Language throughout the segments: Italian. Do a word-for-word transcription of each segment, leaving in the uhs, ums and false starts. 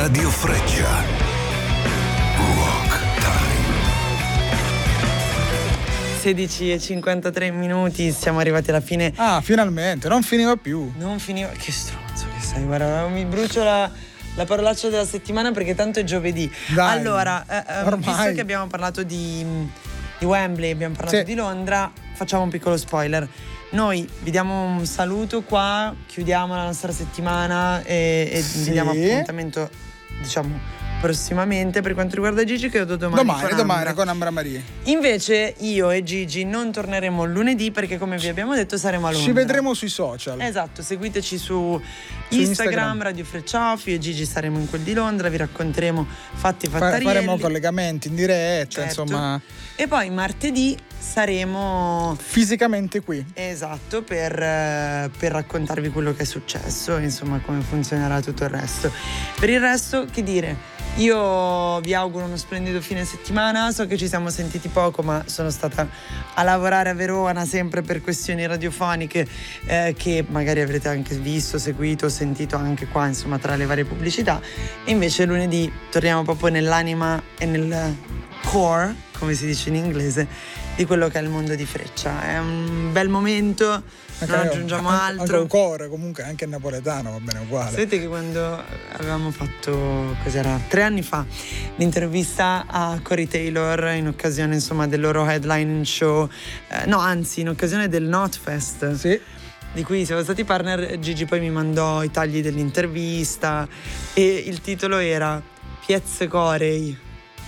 Radio Freccia. Rock Time. sedici e cinquantatré minuti, siamo arrivati alla fine. Ah, finalmente, non finiva più. Non finiva, che stronzo che sei, guarda, mi brucio la, la parolaccia della settimana perché tanto è giovedì. Dai, allora, eh, ormai. visto che abbiamo parlato di, di Wembley, abbiamo parlato Sì. di Londra, facciamo un piccolo spoiler. Noi vi diamo un saluto qua, chiudiamo la nostra settimana e, e Sì. vi diamo appuntamento, diciamo, prossimamente per quanto riguarda Gigi, che ho domani Domani, con domani Ambra. con Ambra Marie. Invece io e Gigi non torneremo lunedì perché, come vi abbiamo detto, saremo a Londra. Ci vedremo sui social. Esatto, seguiteci su, Su Instagram, Instagram. Radio Frecciafi. Io e Gigi saremo in quel di Londra, vi racconteremo fatti Fa- fattarielli. faremo collegamenti in diretta, Certo. insomma, E poi martedì saremo fisicamente qui. esatto per, eh, per raccontarvi quello che è successo, insomma come funzionerà tutto il resto. Per il resto, che dire, io vi auguro uno splendido fine settimana. So che ci siamo sentiti poco, ma sono stata a lavorare a Verona sempre per questioni radiofoniche eh, che magari avrete anche visto, seguito, sentito anche qua, insomma, tra le varie pubblicità. E invece lunedì torniamo proprio nell'anima e nel core, come si dice in inglese, di quello che è il mondo di Freccia. È un bel momento, non Anche- aggiungiamo anche- altro. Anche un cuore, comunque anche il napoletano va bene uguale. Sapete che quando avevamo fatto, cos'era, tre anni fa, l'intervista a Corey Taylor in occasione, insomma, del loro headline show, eh, no anzi in occasione del Notfest, Sì. di cui siamo stati partner, Gigi poi mi mandò i tagli dell'intervista e il titolo era Piezze Corey.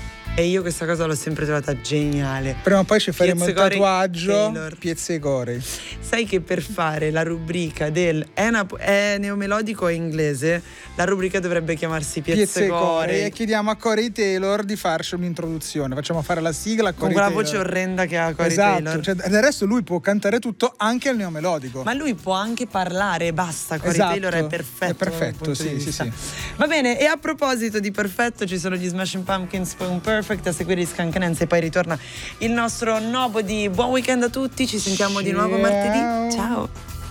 E io questa cosa l'ho sempre trovata geniale. Prima o poi ci faremo il Piezze Corey tatuaggio Taylor. Piezze Corey. Sai che per fare la rubrica del è, nap- è neomelodico e inglese, la rubrica dovrebbe chiamarsi Piezze, Piezze Corey. Corey. E chiediamo a Corey Taylor di farci un'introduzione. Facciamo fare la sigla a Con Corey quella Taylor. voce orrenda che ha Corey Esatto, Taylor. cioè, del resto lui può cantare tutto, anche il neomelodico. Ma lui può anche parlare e basta. Corey Esatto, Taylor è perfetto. è perfetto, dal punto sì, di sì, vista. sì. Va bene, e a proposito di perfetto, ci sono gli Smashing Pumpkins con Perfect, a seguire gli Skankanense e poi ritorna il nostro Nobody. Buon weekend a tutti, ci sentiamo di nuovo martedì. Ciao.